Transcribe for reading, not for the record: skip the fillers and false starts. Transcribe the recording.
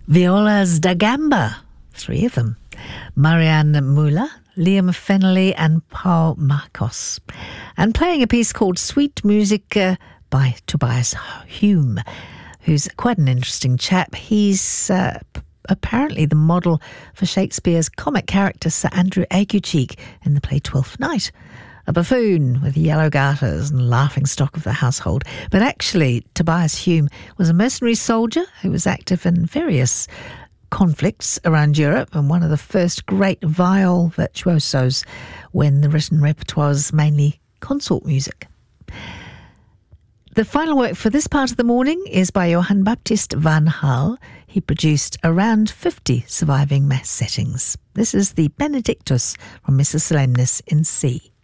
Violas da Gamba, 3 of them. Marianne Müller, Liam Fennelly and Paul Marcos. And playing a piece called Sweet Music by Tobias Hume, who's quite an interesting chap. He's apparently the model for Shakespeare's comic character Sir Andrew Aguecheek in the play Twelfth Night. A buffoon with yellow garters and laughing stock of the household. But actually, Tobias Hume was a mercenary soldier who was active in various conflicts around Europe and one of the first great viol virtuosos when the written repertoire was mainly consort music. The final work for this part of the morning is by Johann Baptist van Hal. He produced around 50 surviving Mass settings. This is the Benedictus from Missa Solemnis in C.